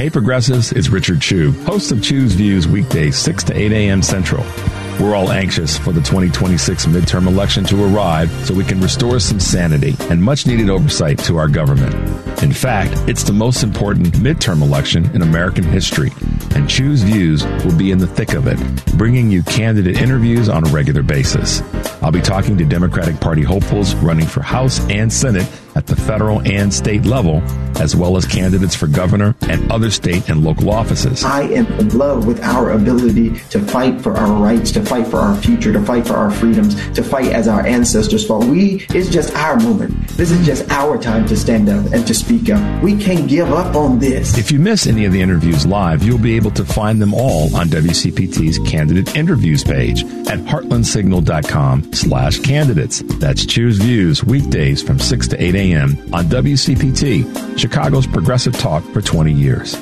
Hey Progressives, it's Richard Chu, host of Chu's Views weekdays 6 to 8 a.m. Central. We're all anxious for the 2026 midterm election to arrive so we can restore some sanity and much-needed oversight to our government. In fact, it's the most important midterm election in American history, and Chu's Views will be in the thick of it, bringing you candidate interviews on a regular basis. I'll be talking to Democratic Party hopefuls running for House and Senate at the federal and state level, as well as candidates for governor and other state and local offices. I am in love with our ability to fight for our rights, to fight for our future, to fight for our freedoms, to fight as our ancestors fought. It's just our moment. This is just our time to stand up and to speak up. We can't give up on this. If you miss any of the interviews live, you'll be able to find them all on WCPT's Candidate Interviews page at heartlandsignal.com/candidates. That's Choose Views, weekdays from 6 to 8 a.m. on WCPT, Chicago's progressive talk for 20 years.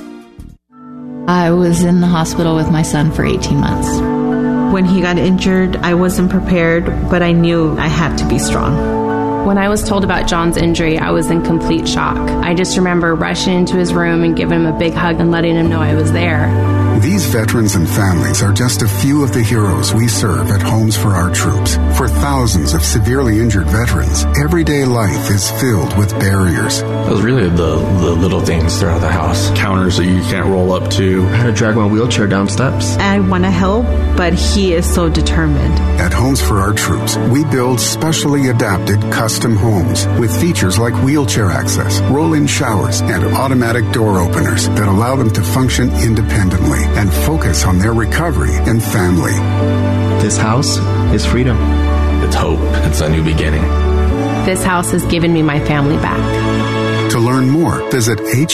I was in the hospital with my son for 18 months. When he got injured, I wasn't prepared, but I knew I had to be strong. When I was told about John's injury, I was in complete shock. I just remember rushing into his room and giving him a big hug and letting him know I was there. These veterans and families are just a few of the heroes we serve at Homes for Our Troops. For thousands of severely injured veterans, everyday life is filled with barriers. It was really the little things throughout the house. Counters that you can't roll up to. I had to drag my wheelchair down steps. I want to help, but he is so determined. At Homes for Our Troops, we build specially adapted custom homes with features like wheelchair access, roll-in showers, and automatic door openers that allow them to function independently and focus on their recovery and family. This house is freedom. It's hope. It's a new beginning. This house has given me my family back. To learn more, visit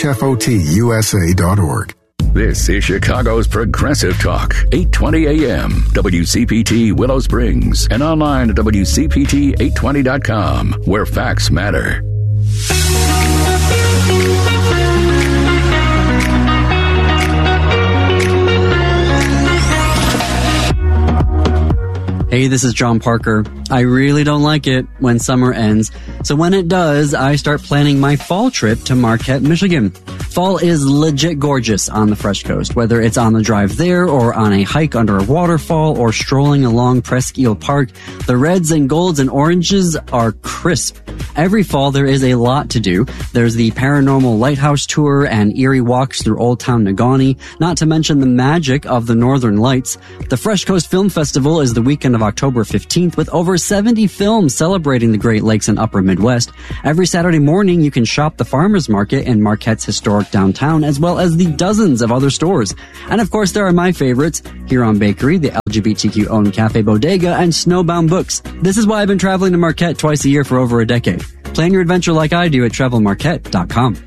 hfotusa.org. This is Chicago's Progressive Talk, 820 AM, WCPT Willow Springs, and online at WCPT820.com, where facts matter. Hey, this is John Parker. I really don't like it when summer ends, so when it does, I start planning my fall trip to Marquette, Michigan. Fall is legit gorgeous on the Fresh Coast, whether it's on the drive there or on a hike under a waterfall or strolling along Presque Isle Park. The reds and golds and oranges are crisp. Every fall there is a lot to do. There's the Paranormal Lighthouse Tour and eerie walks through Old Town Negaunee, not to mention the magic of the Northern Lights. The Fresh Coast Film Festival is the weekend of October 15th with over 70 films celebrating the Great Lakes and Upper Midwest. Every Saturday morning you can shop the farmers market in Marquette's historic downtown, as well as the dozens of other stores. And of course there are my favorites, Huron Bakery, the LGBTQ-owned Cafe Bodega, and Snowbound Books. This is why I've been traveling to Marquette twice a year for over a decade. Plan your adventure like I do at travelmarquette.com.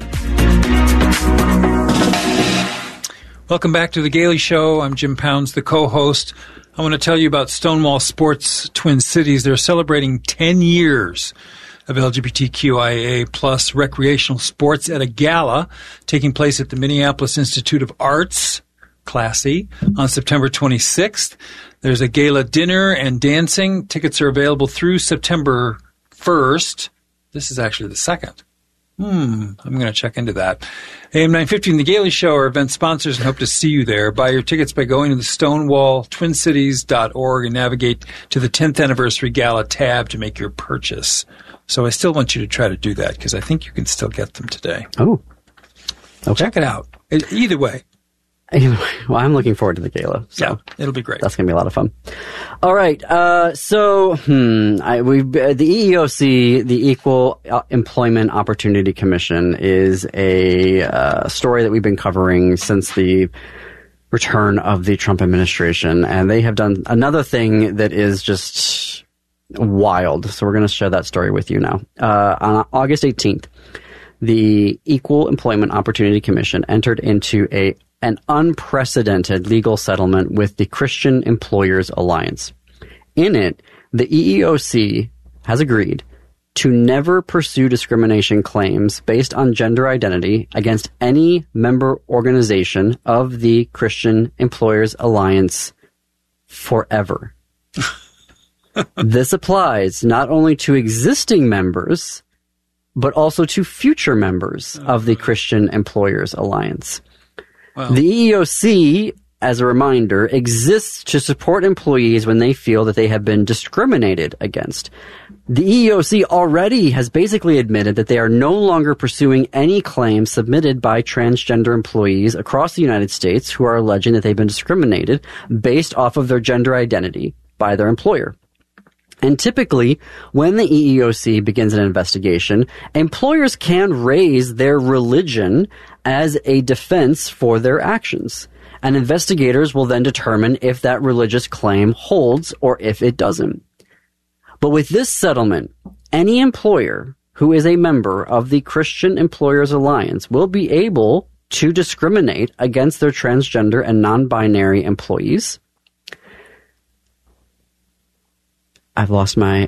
Welcome back to The Gailey Show. I'm Jim Pounds, the co-host. I want to tell you about Stonewall Sports Twin Cities. They're celebrating 10 years of LGBTQIA plus recreational sports at a gala taking place at the Minneapolis Institute of Arts, classy, on September 26th. There's a gala dinner and dancing. Tickets are available through September 1st. This is actually the 2nd. I'm going to check into that. AM 950 and The Gailey Show are event sponsors and hope to see you there. Buy your tickets by going to the StonewallTwinCities.org and navigate to the 10th Anniversary Gala tab to make your purchase. So I still want you to try to do that because I think you can still get them today. Oh, okay. Check it out. Either way. Well, I'm looking forward to the gala. So yeah, it'll be great. That's going to be a lot of fun. All right. The EEOC, the Equal Employment Opportunity Commission, is a story that we've been covering since the return of the Trump administration. And they have done another thing that is just wild. So we're going to share that story with you now. On August 18th, the Equal Employment Opportunity Commission entered into an unprecedented legal settlement with the Christian Employers Alliance. In it, the EEOC has agreed to never pursue discrimination claims based on gender identity against any member organization of the Christian Employers Alliance forever. This applies not only to existing members, but also to future members of the Christian Employers Alliance. Well, the EEOC, as a reminder, exists to support employees when they feel that they have been discriminated against. The EEOC already has basically admitted that they are no longer pursuing any claims submitted by transgender employees across the United States who are alleging that they've been discriminated based off of their gender identity by their employer. And typically, when the EEOC begins an investigation, employers can raise their religion as a defense for their actions. And investigators will then determine if that religious claim holds or if it doesn't. But with this settlement, any employer who is a member of the Christian Employers Alliance will be able to discriminate against their transgender and non-binary employees. I've lost my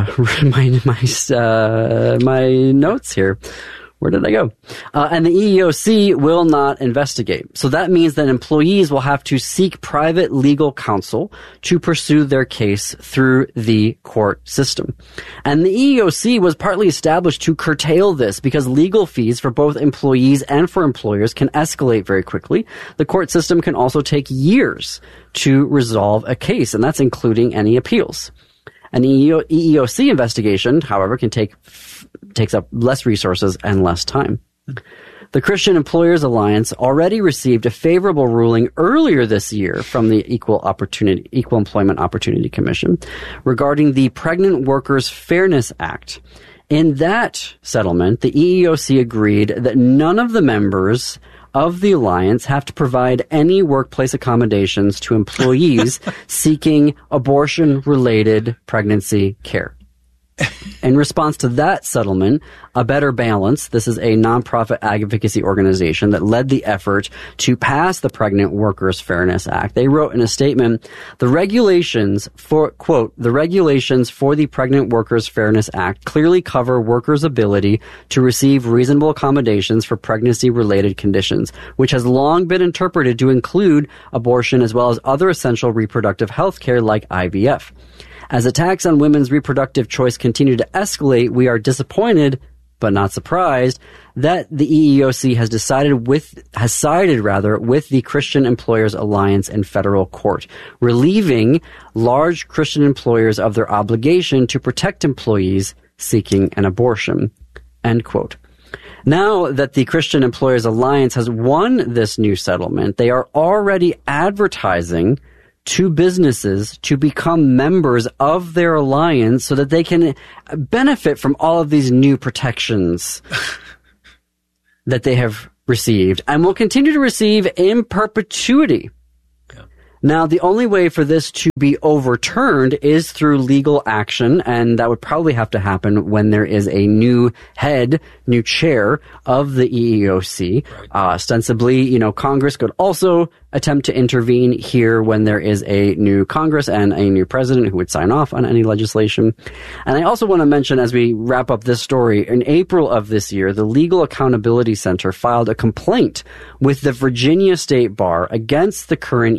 my notes here. Where did I go? And the EEOC will not investigate. So that means that employees will have to seek private legal counsel to pursue their case through the court system. And the EEOC was partly established to curtail this because legal fees for both employees and for employers can escalate very quickly. The court system can also take years to resolve a case, and that's including any appeals. An EEOC investigation, however, takes up less resources and less time. The Christian Employers Alliance already received a favorable ruling earlier this year from the Equal Employment Opportunity Commission regarding the Pregnant Workers Fairness Act. In that settlement, the EEOC agreed that none of the members of the alliance have to provide any workplace accommodations to employees seeking abortion-related pregnancy care. In response to that settlement, A Better Balance, this is a nonprofit advocacy organization that led the effort to pass the Pregnant Workers Fairness Act. They wrote in a statement, the regulations for, quote, the regulations for the Pregnant Workers Fairness Act clearly cover workers' ability to receive reasonable accommodations for pregnancy-related conditions, which has long been interpreted to include abortion as well as other essential reproductive health care like IVF. As attacks on women's reproductive choice continue to escalate, we are disappointed, but not surprised, that the EEOC has sided with the Christian Employers Alliance in federal court, relieving large Christian employers of their obligation to protect employees seeking an abortion. End quote. Now that the Christian Employers Alliance has won this new settlement, they are already advertising to businesses to become members of their alliance so that they can benefit from all of these new protections that they have received and will continue to receive in perpetuity. Yeah. Now, the only way for this to be overturned is through legal action, and that would probably have to happen when there is a new chair of the EEOC. Right. Ostensibly, Congress could also attempt to intervene here when there is a new Congress and a new president who would sign off on any legislation. And I also want to mention, as we wrap up this story, in April of this year, the Legal Accountability Center filed a complaint with the Virginia State Bar against the current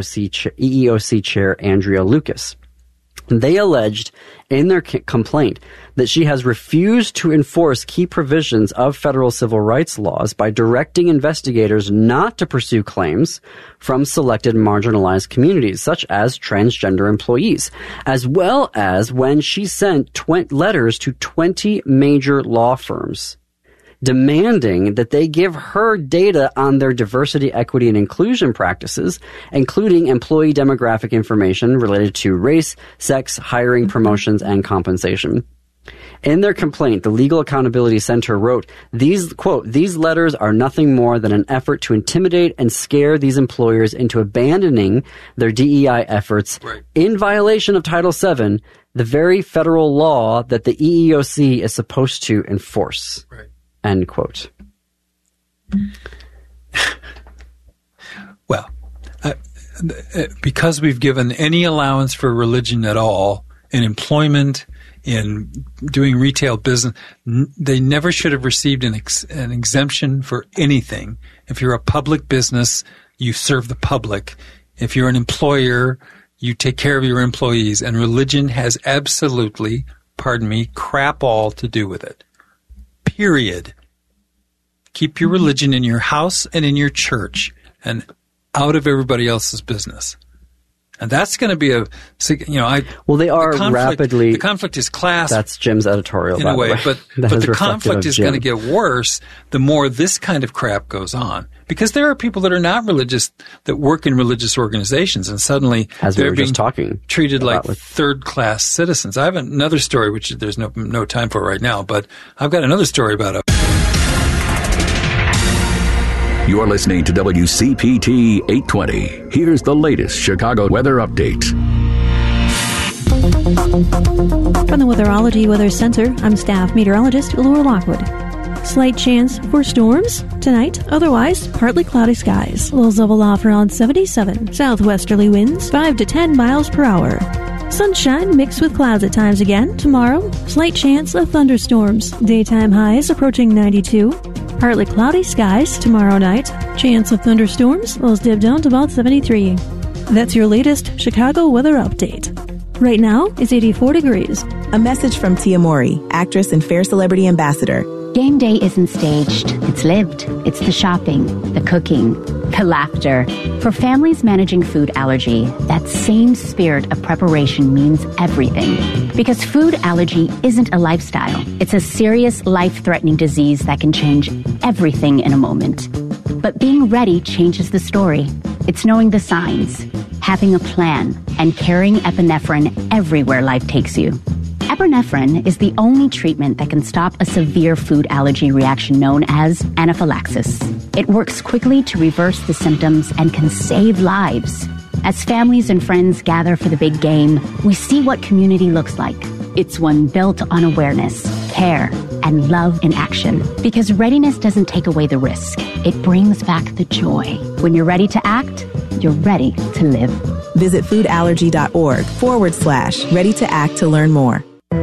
EEOC chair, Andrea Lucas. They alleged in their complaint that she has refused to enforce key provisions of federal civil rights laws by directing investigators not to pursue claims from selected marginalized communities, such as transgender employees, as well as when she sent letters to 20 major law firms demanding that they give her data on their diversity, equity, and inclusion practices, including employee demographic information related to race, sex, hiring, promotions, and compensation. In their complaint, the Legal Accountability Center wrote, these letters are nothing more than an effort to intimidate and scare these employers into abandoning their DEI efforts in violation of Title VII, the very federal law that the EEOC is supposed to enforce. Right. End quote. Well, because we've given any allowance for religion at all in employment, in doing retail business, they never should have received an exemption for anything. If you're a public business, you serve the public. If you're an employer, you take care of your employees. And religion has absolutely, crap all to do with it. Period. Keep your religion in your house and in your church, and out of everybody else's business. And that's going to be a, they are rapidly. The conflict is class. That's Jim's editorial, in a way, but the conflict is going to get worse the more this kind of crap goes on. Because there are people that are not religious that work in religious organizations, and suddenly they're being treated like third-class citizens. I have another story, which there's no time for right now, but I've got another story about it. You're listening to WCPT 820. Here's the latest Chicago weather update. From the Weatherology Weather Center, I'm staff meteorologist Laura Lockwood. Slight chance for storms tonight, otherwise partly cloudy skies. Lows level off around 77. Southwesterly winds 5 to 10 miles per hour. Sunshine mixed with clouds at times again. Tomorrow, slight chance of thunderstorms. Daytime highs approaching 92. Partly cloudy skies tomorrow night. Chance of thunderstorms. Lows dip down to about 73. That's your latest Chicago weather update. Right now, it's 84 degrees. A message from Tia Mowry, actress and Fair Celebrity Ambassador. Game day isn't staged. It's lived. It's the shopping, the cooking, the laughter. For families managing food allergy, that same spirit of preparation means everything. Because food allergy isn't a lifestyle. It's a serious, life-threatening disease that can change everything in a moment. But being ready changes the story. It's knowing the signs, having a plan, and carrying epinephrine everywhere life takes you. Epinephrine is the only treatment that can stop a severe food allergy reaction known as anaphylaxis. It works quickly to reverse the symptoms and can save lives. As families and friends gather for the big game, we see what community looks like. It's one built on awareness, care, and love in action. Because readiness doesn't take away the risk. It brings back the joy. When you're ready to act, you're ready to live. Visit foodallergy.org/ready to act to learn more.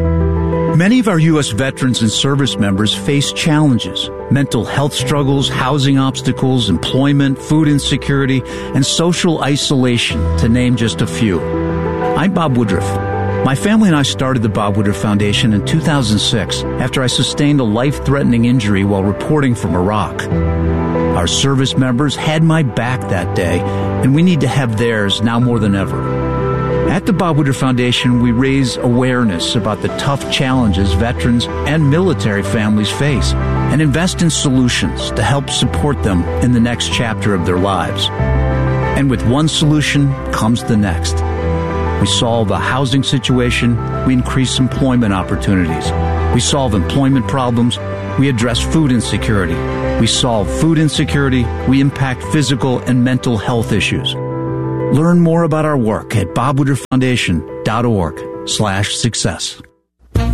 Many of our U.S. veterans and service members face challenges: mental health struggles, housing obstacles, employment, food insecurity, and social isolation, to name just a few. I'm Bob Woodruff. My family and I started the Bob Woodruff Foundation in 2006 after I sustained a life-threatening injury while reporting from Iraq. Our service members had my back that day, and we need to have theirs now more than ever. At the Bob Woodruff Foundation, we raise awareness about the tough challenges veterans and military families face and invest in solutions to help support them in the next chapter of their lives. And with one solution comes the next. We solve a housing situation, we increase employment opportunities. We solve employment problems, we address food insecurity. We solve food insecurity, we impact physical and mental health issues. Learn more about our work at bobwoodrufffoundation.org/success.